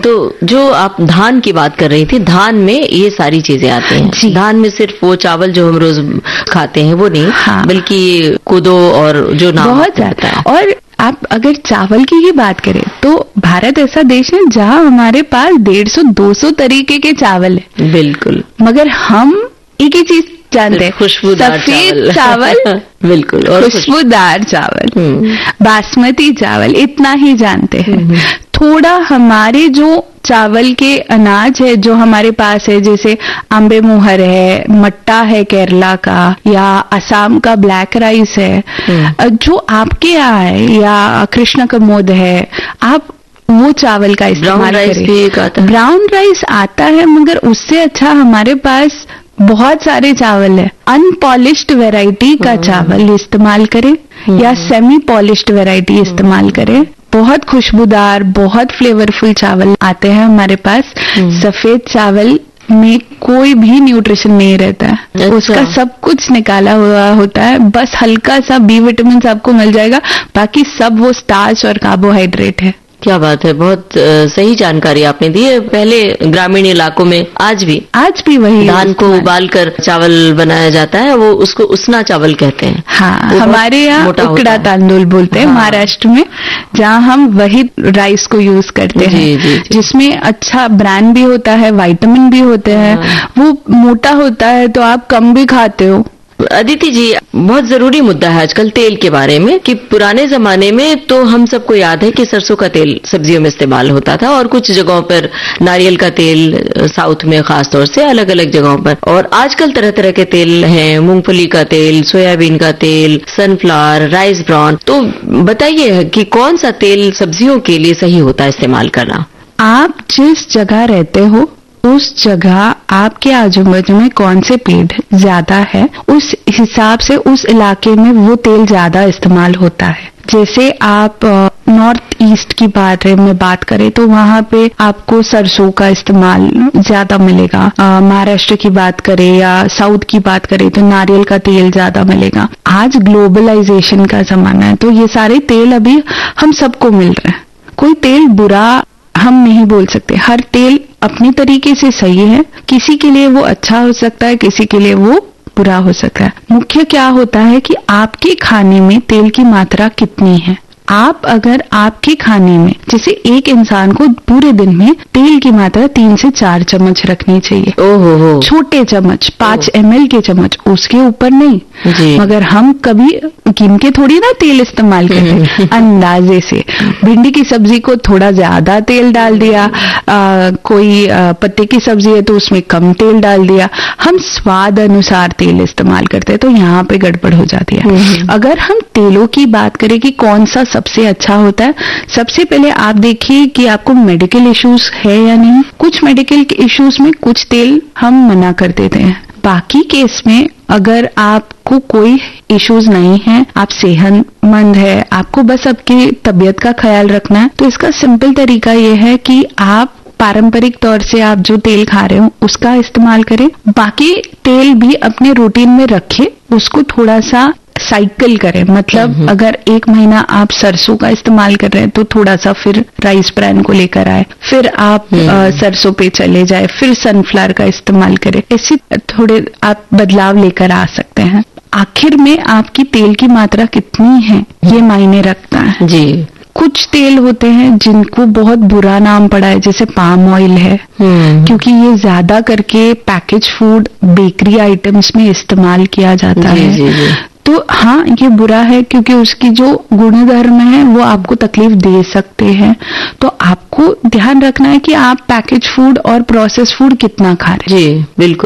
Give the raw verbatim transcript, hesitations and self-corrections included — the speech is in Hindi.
तो जो आप धान की बात कर रही थी, धान में ये सारी चीजें आती हैं। धान में सिर्फ वो चावल जो हम रोज खाते हैं वो नहीं, हाँ। बल्कि कोदो और जो नाम बहुत ज्यादा है। और आप अगर चावल की ही बात करें तो भारत ऐसा देश है जहाँ हमारे पास डेढ़ सौ दो सौ तरीके के चावल है। बिल्कुल। मगर हम एक ही चीज जानते हैं, खुशबूदार सफेद चावल, बिल्कुल, और खुशबूदार चावल, बासमती चावल, इतना ही जानते हैं। थोड़ा हमारे जो चावल के अनाज है जो हमारे पास है, जैसे आंबे मोहर है, मट्टा है केरला का, या असम का ब्लैक राइस है, जो आपके यहाँ है, या कृष्ण कमोद है, आप वो चावल का इस्तेमाल करें। ब्राउन राइस आता है, मगर उससे अच्छा हमारे पास बहुत सारे चावल है। अनपॉलिश्ड वैरायटी का चावल इस्तेमाल करें या सेमी पॉलिश्ड वैरायटी इस्तेमाल करें। बहुत खुशबूदार, बहुत फ्लेवरफुल चावल आते हैं हमारे पास। सफेद चावल में कोई भी न्यूट्रिशन नहीं रहता है। अच्छा। उसका सब कुछ निकाला हुआ होता है, बस हल्का सा बी विटामिन आपको मिल जाएगा, बाकी सब वो स्टार्च और कार्बोहाइड्रेट है। क्या बात है, बहुत आ, सही जानकारी आपने दी है। पहले ग्रामीण इलाकों में आज भी आज भी वही धान को उबालकर चावल बनाया जाता है, वो उसको उसना चावल कहते हैं। हाँ, हमारे यहाँ उकड़ा तांदुल बोलते हैं। हाँ। महाराष्ट्र में, जहाँ हम वही राइस को यूज करते हैं, जी, जी, जी। जिसमें अच्छा ब्रांड भी होता है, विटामिन भी होते हैं। हाँ। वो मोटा होता है तो आप कम भी खाते हो। अदिति जी, बहुत जरूरी मुद्दा है आजकल तेल के बारे में, कि पुराने जमाने में तो हम सबको याद है कि सरसों का तेल सब्जियों में इस्तेमाल होता था, और कुछ जगहों पर नारियल का तेल, साउथ में खास तौर से अलग अलग जगहों पर। और आजकल तरह तरह के तेल हैं, मूंगफली का तेल, सोयाबीन का तेल, सनफ्लावर, राइस ब्राउन। तो बताइए कि कौन सा तेल सब्जियों के लिए सही होता है इस्तेमाल करना? आप जिस जगह रहते हो उस जगह आपके आजू बाजू में कौन से पेड़ ज्यादा है, उस हिसाब से उस इलाके में वो तेल ज्यादा इस्तेमाल होता है। जैसे आप नॉर्थ ईस्ट की बात है में बात करें तो वहाँ पे आपको सरसों का इस्तेमाल ज्यादा मिलेगा। महाराष्ट्र की बात करें या साउथ की बात करें तो नारियल का तेल ज्यादा मिलेगा। आज ग्लोबलाइजेशन का जमाना है तो ये सारे तेल अभी हम सबको मिल रहे हैं। कोई तेल बुरा हम नहीं बोल सकते, हर तेल अपनी तरीके से सही है। किसी के लिए वो अच्छा हो सकता है, किसी के लिए वो बुरा हो सकता है। मुख्य क्या होता है कि आपके खाने में तेल की मात्रा कितनी है। आप अगर आपके खाने में, जैसे एक इंसान को पूरे दिन में तेल की मात्रा तीन से चार चम्मच रखनी चाहिए। ओहो हो। छोटे चम्मच, पांच एम एल के चम्मच, उसके ऊपर नहीं जी। मगर हम कभी गिन के थोड़ी ना तेल इस्तेमाल करते अंदाजे से। भिंडी की सब्जी को थोड़ा ज्यादा तेल डाल दिया, आ, कोई आ, पत्ते की सब्जी है तो उसमें कम तेल डाल दिया। हम स्वाद अनुसार तेल इस्तेमाल करते हैं तो यहाँ पे गड़बड़ हो जाती है। अगर हम तेलों की बात करें कि कौन सा सबसे अच्छा होता है, सबसे पहले आप देखिए कि आपको मेडिकल इश्यूज है या नहीं। कुछ मेडिकल इश्यूज में कुछ तेल हम मना कर देते हैं, बाकी केस में अगर आपको कोई इश्यूज नहीं है, आप सेहतमंद है, आपको बस आपकी तबीयत का ख्याल रखना है, तो इसका सिंपल तरीका यह है कि आप पारंपरिक तौर से आप जो तेल खा रहे हो उसका इस्तेमाल करें। बाकी तेल भी अपने रूटीन में रखें, उसको थोड़ा सा साइकिल करें। मतलब अगर एक महीना आप सरसों का इस्तेमाल कर रहे हैं तो थोड़ा सा फिर राइस ब्रान को लेकर आए, फिर आप आ, सरसों पे चले जाए, फिर सनफ्लावर का इस्तेमाल करें। ऐसे थोड़े आप बदलाव लेकर आ सकते हैं। आखिर में आपकी तेल की मात्रा कितनी है ये मायने रखता है जी। कुछ तेल होते हैं जिनको बहुत बुरा नाम पड़ा है, जैसे पाम ऑयल है, क्योंकि ये ज्यादा करके पैकेज फूड, बेकरी आइटम्स में इस्तेमाल किया जाता जी, है जी, जी। तो हाँ, ये बुरा है क्योंकि उसकी जो गुणधर्म है वो आपको तकलीफ दे सकते हैं। तो आपको ध्यान रखना है कि आप पैकेज फूड और प्रोसेस फूड कितना खा रहे हैं। जी बिल्कुल।